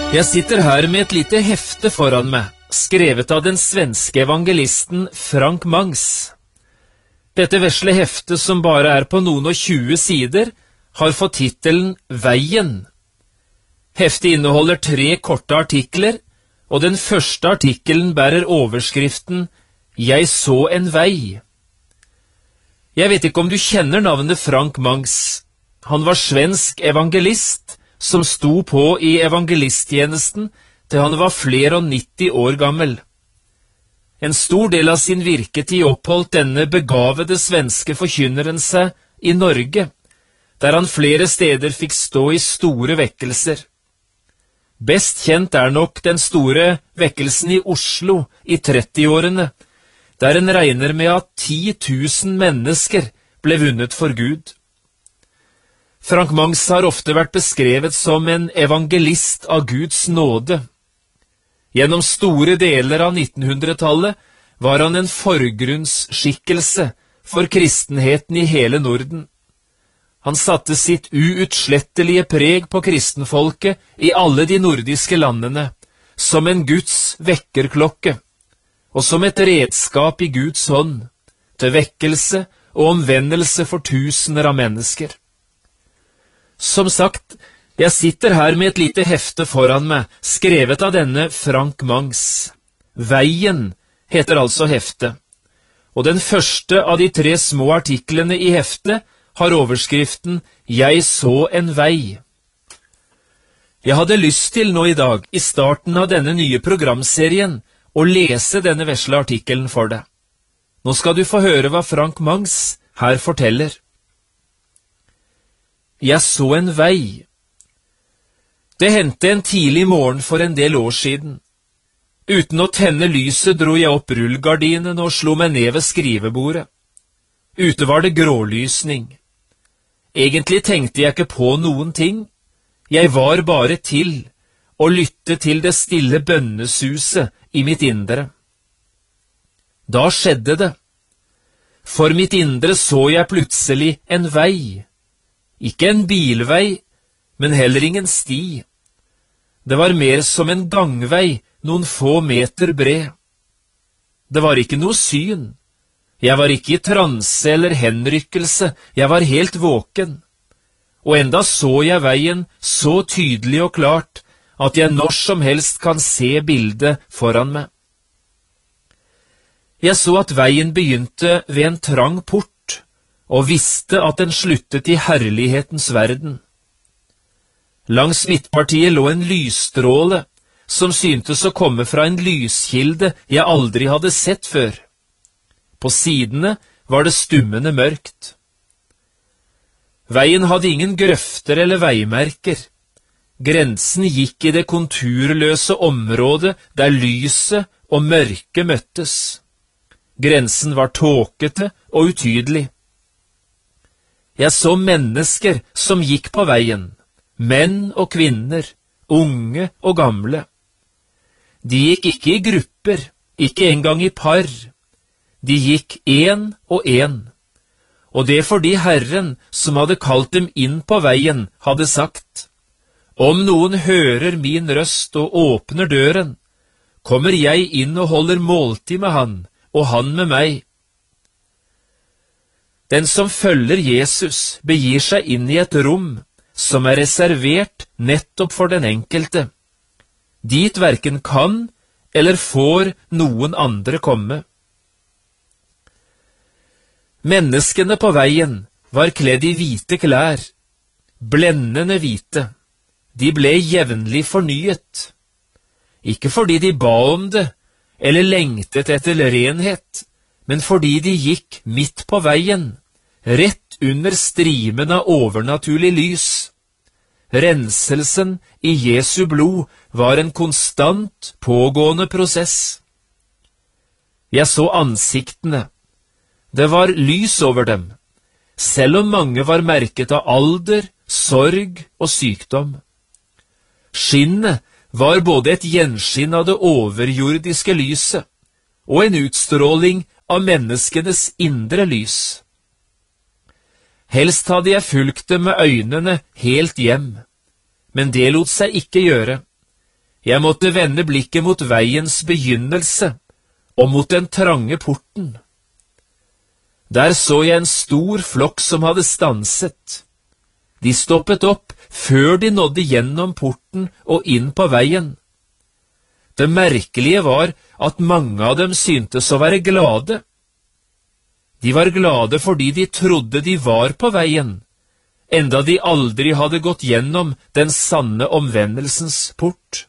Jeg sitter her med et lite hefte foran meg, skrevet av den svenske evangelisten Frank Mangs. Dette vesle heftet, som bare er på noen og 20 sider, har fått titelen Veien. Heftet inneholder 3 korte artikler, og den første artikkelen bærer overskriften Jeg så en vei. Jeg vet ikke om du kjenner navnet Frank Mangs. Han var svensk evangelist, som sto på i evangelisttjenesten til han var flere og 90 år gammel. En stor del av sin virketid oppholdt denne begavede svenske forkynneren seg i Norge, der han flere steder fikk stå i store vekkelser. Best kjent er nok den store vekkelsen i Oslo i 30-årene, der en regner med at 10 000 mennesker ble vunnet for Gud. Frank Mangs har ofte vært beskrevet som en evangelist av Guds nåde. Gjennom store deler av 1900-tallet var han en forgrunnsskikkelse for kristenheten i hele Norden. Han satte sitt uutslettelige preg på kristenfolket i alle de nordiske landene, som en Guds vekkerklokke, og som et redskap i Guds hånd, til vekkelse og omvendelse for tusener av mennesker. Som sagt, jeg sitter her med et lite hefte foran meg, skrevet av denne Frank Mangs. Veien heter altså heftet, og den første av de 3 små artiklene i heftet har overskriften Jeg så en vei. Jeg hadde lyst til nå i dag, i starten av denne nye programserien, å lese denne vesle artikkelen for deg. Nå skal du få høre hva Frank Mangs her forteller. Jeg så en vei. Det hendte en tidlig morgen for en del år siden. Uten å tenne lyset dro jeg opp rullegardinen og slo meg ned ved skrivebordet. Ute var det grålysning. Egentlig tenkte jeg ikke på noen ting. Jeg var bare til og lyttet til det stille bønnesuset i mitt indre. Da skjedde det. For mitt indre så jeg plutselig en vei. Ikke en bilvei, men heller ingen sti. Det var mer som en gangvei, noen få meter bred. Det var ikke noe syn. Jeg var ikke i transe eller henrykkelse, jeg var helt våken. Og enda så jeg veien så tydelig og klart, at jeg når som helst kan se bildet foran meg. Jeg så at veien begynte ved en trang port, og visste at den sluttet i herlighetens verden. Langs midtpartiet lå en lysstråle, som syntes å komme fra en lyskilde jeg aldri hadde sett før. På sidene var det stummende mørkt. Veien hadde ingen grøfter eller veimerker. Grensen gikk i det konturløse området der lyset og mørket møttes. Grensen var tåkete og utydelig. Jeg så mennesker som gikk på veien, menn og kvinner, unge og gamle. De gikk ikke i grupper, ikke engang i par. De gikk en og en, og det fordi Herren, som hadde kalt dem inn på veien, hadde sagt, «Om noen hører min røst og åpner døren, kommer jeg inn og holder måltid med han, og han med meg.» Den som følger Jesus begir seg inn i et rom som er reservert nettopp for den enkelte. Dit hverken kan eller får noen andre komme. Menneskene på veien var kledd i hvite klær, blendende hvite. De ble jevnlig fornyet. Ikke fordi de ba om det, eller lengtet etter renhet, men fordi de gikk midt på veien, rett under strimen av overnaturlig lys. Renselsen i Jesu blod var en konstant pågående prosess. Jeg så ansiktene. Det var lys over dem, selv om mange var merket av alder, sorg og sykdom. Skinnet var både et gjenskinn av det overjordiske lyset og en utstråling av menneskenes indre lys. Helst hadde jeg fulgt dem med øynene helt hjem, men det lot seg ikke gjøre. Jeg måtte vende blikket mot veiens begynnelse og mot den trange porten. Der så jeg en stor flokk som hadde stanset. De stoppet opp før de nådde gjennom porten og inn på veien. Det merkelige var at mange av dem syntes å være glade. De var glade fordi de trodde de var på veien, enda de aldri hadde gått gjennom den sanne omvendelsens port.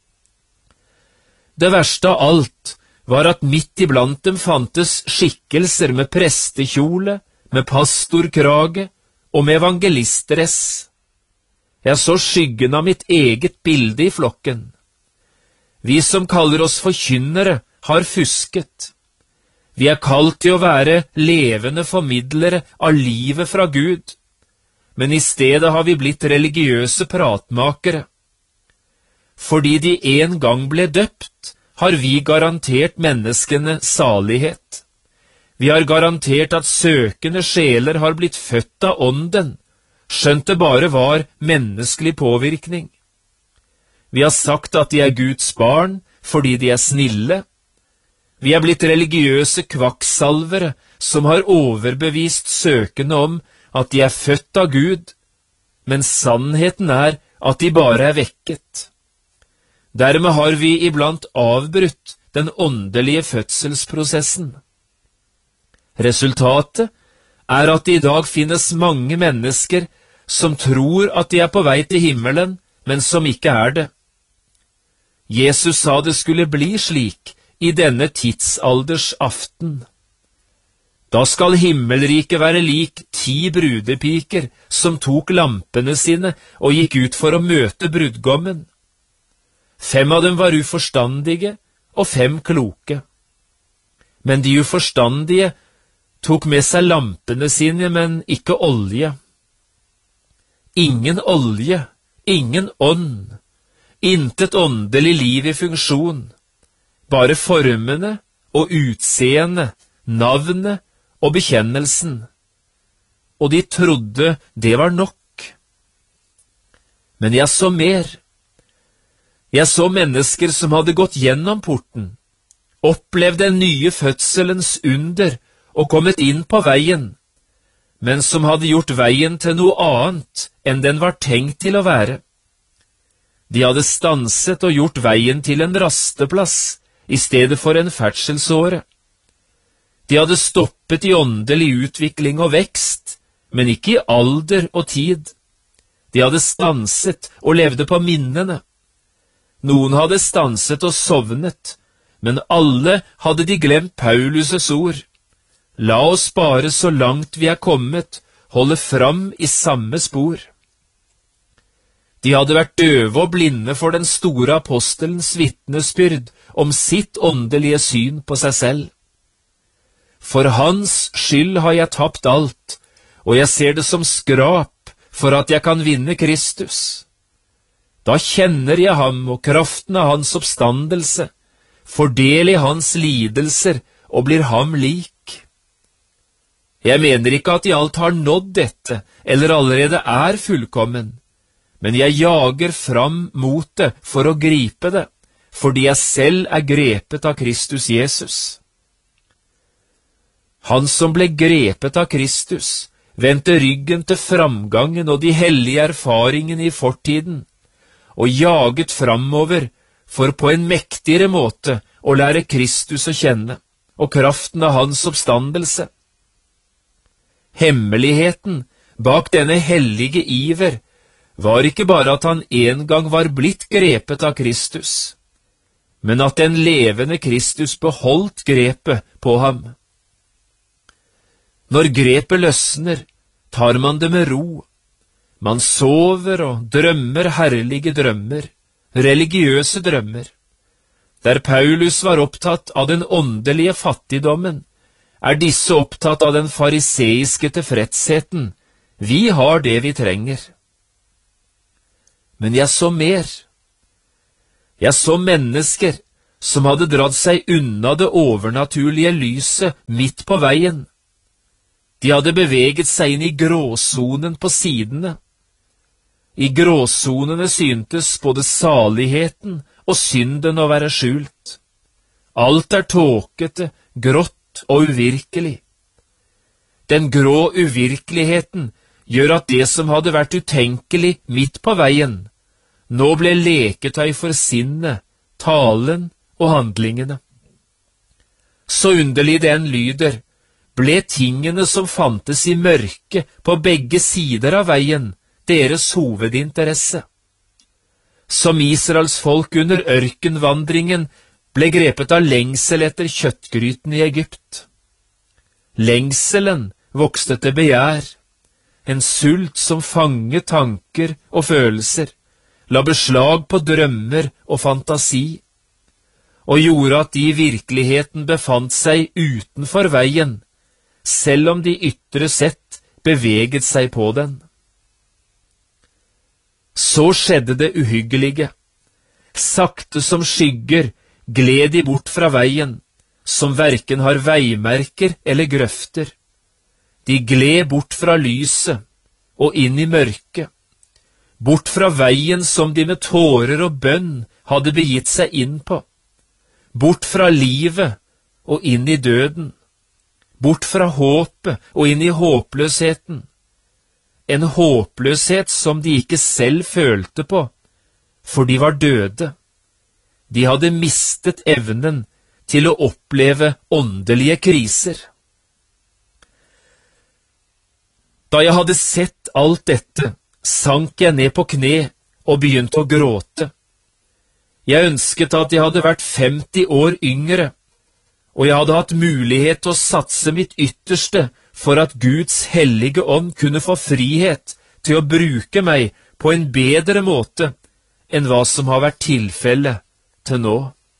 Det verste av alt var at midt iblant dem fantes skikkelser med prestekjole, med pastorkrage og med evangelistdress. Jeg så skyggen av mitt eget bilde i flokken. Vi som kaller oss forkynnere, har fusket. Vi er kalt til å være levende formidlere av livet fra Gud, men i stedet har vi blitt religiøse pratmakere. Fordi de en gang ble døpt, har vi garantert menneskene salighet. Vi har garantert at søkende sjeler har blitt født av ånden, skjønt det bare var menneskelig påvirkning. Vi har sagt at de er Guds barn fordi de er snille. Vi er blitt religiøse kvakksalvere som har overbevist søkende om at de er født av Gud, men sannheten er at de bare er vekket. Dermed har vi iblant avbrutt den åndelige fødselsprosessen. Resultatet er at det i dag finnes mange mennesker som tror at de er på vei til himmelen, men som ikke er det. Jesus sa det skulle bli slik i denne tidsalders aften. Da skal himmelriket være lik 10 brudepiker som tok lampene sine og gikk ut for å møte brudgommen. 5 av dem var uforstandige og 5 kloke. Men de uforstandige tok med seg lampene sine, men ikke olje. Ingen olje, ingen ånd, intet åndelig liv i funksjon, bare formene og utseendet, navnet og bekjennelsen. Og de trodde det var nok. Men jeg så mer. Jeg så mennesker som hadde gått gjennom porten, opplevd den nye fødselens under og kommet inn på veien, men som hadde gjort veien til noe annet enn den var tenkt til å være. De hadde stanset og gjort veien til en rasteplass i stedet for en ferdselsåre. De hadde stoppet i åndelig utvikling og vekst, men ikke i alder og tid. De hadde stanset og levde på minnene. Noen hadde stanset og sovnet, men alle hadde de glemt Paulus' ord. La oss bare så langt vi er kommet, holde fram i samme spor. De hadde vært døve og blinde for den store apostelens vitnesbyrd om sitt åndelige syn på seg selv. For hans skyld har jeg tapt alt, og jeg ser det som skrap for at jeg kan vinne Kristus. Da kjenner jeg ham og kraften av hans oppstandelse, får del i hans lidelser og blir ham lik. Jeg mener ikke at de alt har nådd dette, eller allerede er fullkommen, men jeg jager fram mot det for å gripe det, fordi jeg selv er grepet av Kristus Jesus. Han som ble grepet av Kristus, vendte ryggen til framgangen og de hellige erfaringene i fortiden, og jaget framover for på en mektigere måte å lære Kristus å kjenne, og kraften av hans oppstandelse. Hemmeligheten bak denne hellige iver var ikke bare at han en gang var blitt grepet av Kristus, men at den levende Kristus beholdt grepet på ham. Når grepet løsner, tar man det med ro. Man sover og drømmer herlige drømmer, religiøse drømmer. Der Paulus var opptatt av den åndelige fattigdommen, er disse opptatt av den fariseiske tilfredsheten. Vi har det vi trenger. Men jeg så mer. Jeg så mennesker som hadde dratt seg unna det overnaturlige lyset midt på veien. De hadde beveget seg inn i gråsonen på sidene. I gråsonene syntes både saligheten og synden å være skjult. Alt er tåkete, grått og uvirkelig. Den grå uvirkeligheten gjør at det som hadde vært utenkelig midt på veien, nå ble leketøy for sinnet, talen og handlingene. Så underlig det enn lyder, ble tingene som fantes i mørket på begge sider av veien deres hovedinteresse. Som Israels folk under ørkenvandringen ble grepet av lengsel etter kjøttgryten i Egypt. Lengselen vokste til begjær, en sult som fanget tanker og følelser, la beslag på drømmer og fantasi, og gjorde at de i virkeligheten befant seg utenfor veien, selv om de ytre sett beveget seg på den. Så skjedde det uhyggelige. Sakte som skygger gled de bort fra veien, som hverken har veimerker eller grøfter. De gled bort fra lyset og inn i mørket, bort fra veien som de med tårer og bønn hadde begitt seg inn på, bort fra livet og inn i døden, bort fra håpet og inn i håpløsheten, en håpløshet som de ikke selv følte på, for de var døde. De hadde mistet evnen til å oppleve åndelige kriser. Da jeg hadde sett alt dette, sank jeg ned på kne og begynte å gråte. Jeg ønsket at jeg hadde vært 50 år yngre, og jeg hadde hatt mulighet til å satse mitt ytterste for at Guds hellige ånd kunne få frihet til å bruke meg på en bedre måte enn hva som har vært tilfellet til nå.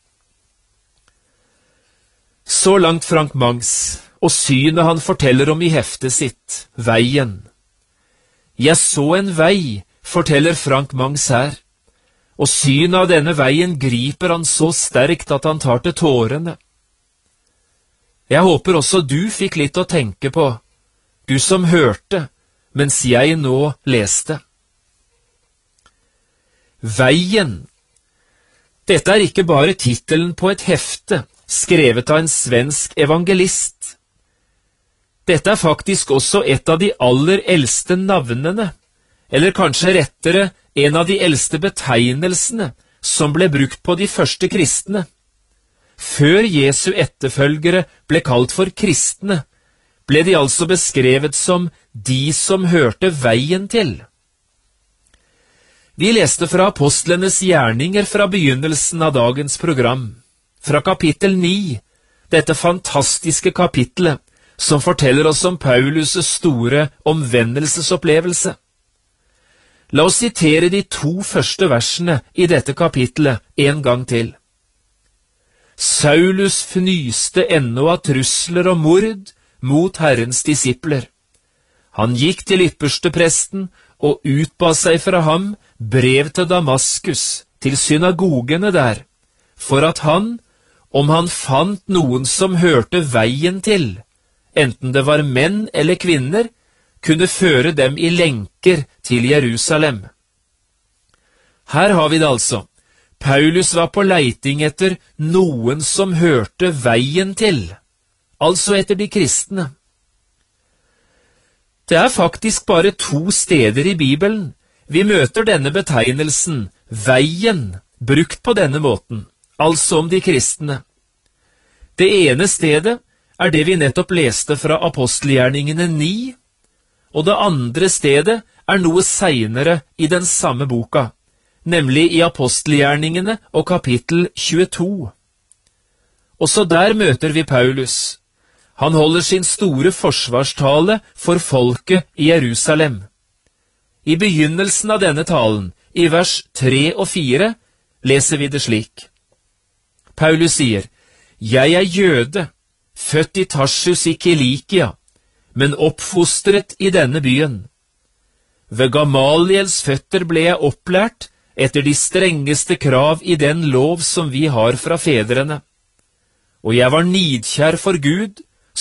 Så langt Frank Mangs, og synet han forteller om i heftet sitt, Veien. Jeg så en vei, forteller Frank Mangs her, og synet av denne veien griper han så sterkt at han tar til tårene. Jeg håper også du fikk litt å tenke på, du som hørte, mens jeg nå leste. Veien. Dette er ikke bare titelen på et hefte, skrevet av en svensk evangelist. Dette er faktisk også et av de aller eldste navnene, eller kanskje rettere en av de eldste betegnelsene som ble brukt på de første kristne. Før Jesu etterfølgere ble kalt for kristne, ble de altså beskrevet som de som hørte veien til. Vi leste fra apostlenes gjerninger fra begynnelsen av dagens program, fra kapittel 9, dette fantastiske kapitlet som forteller oss om Paulus' store omvendelsesopplevelse. La oss sitere de 2 første versene i dette kapitlet en gang til. Saulus fnyste ennå av trusler og mord mot Herrens disipler. Han gikk til ypperstepresten og utba seg fra ham brev til Damaskus, til synagogene der, for at han, om han fant noen som hørte veien til, enten det var menn eller kvinner, kunne føre dem i lenker til Jerusalem. Her har vi det altså. Paulus var på leiting etter noen som hørte veien til, altså etter de kristne. Det er faktisk bare 2 steder i Bibelen vi møter denne betegnelsen, veien, brukt på denne måten, altså om de kristne. Det ene stedet er det vi nettopp leste fra apostelgjerningene 9, og det andre stedet er noe senere i den samme boka, nemlig i apostelgjerningene og kapittel 22. Også der møter vi Paulus. Han holder sin store forsvarstale for folket i Jerusalem. I begynnelsen av denne talen, i vers 3 og 4, leser vi det slik. Paulus sier, «Jeg er jøde, født i Tarsus i Kilikia, men oppfostret i denne byen. Ved Gamaliels føtter ble jeg opplært etter de strengeste krav i den lov som vi har fra fedrene. Og jeg var nidkjær for Gud